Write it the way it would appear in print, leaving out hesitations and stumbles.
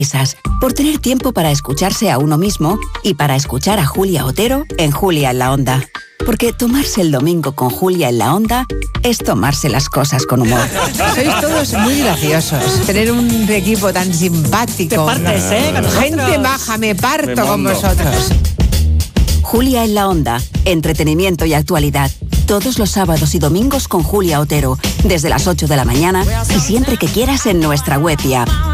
por tener tiempo para escucharse a uno mismo y para escuchar a Julia Otero en Julia en la Onda. Porque tomarse el domingo con Julia en la Onda es tomarse las cosas con humor. Sois todos muy graciosos. Tener un equipo tan simpático. Te partes, con nosotros. Gente maja, me parto con vosotros. Julia en la Onda, entretenimiento y actualidad. Todos los sábados y domingos con Julia Otero, desde las 8 de la mañana y siempre que quieras en nuestra web y app.